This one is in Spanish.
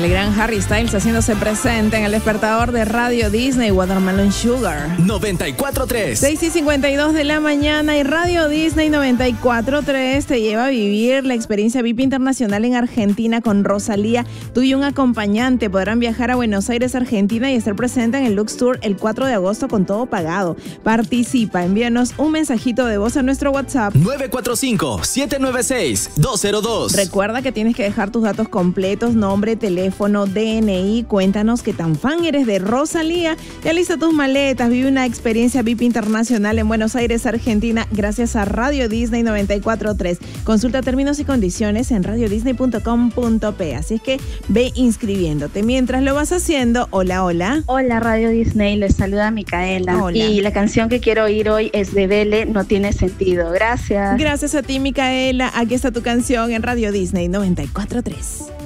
El gran Harry Styles haciéndose presente en el despertador de Radio Disney, Watermelon Sugar. 94.3. 6:52 de la mañana y Radio Disney 94.3 te lleva a vivir la experiencia VIP internacional en Argentina con Rosalía. Tú y un acompañante podrán viajar a Buenos Aires, Argentina y estar presente en el Lux Tour el 4 de agosto con todo pagado. Participa, envíanos un mensajito de voz a nuestro WhatsApp 945-796-202. Recuerda que tienes que dejar tus datos completos, nombre, teléfono, DNI. Cuéntanos qué tan fan eres de Rosalía. Y alista tus maletas, vive una experiencia VIP internacional en Buenos Aires, Argentina, gracias a Radio Disney 94.3. Consulta términos y condiciones en radiodisney.com.p. Así es que ve inscribiéndote. Mientras lo vas haciendo, hola. Hola Radio Disney, les saluda Micaela. Hola. Y la canción que quiero oír hoy es de Vele, No Tiene Sentido. Gracias. Gracias a ti, Micaela. Aquí está tu canción en Radio Disney 94.3.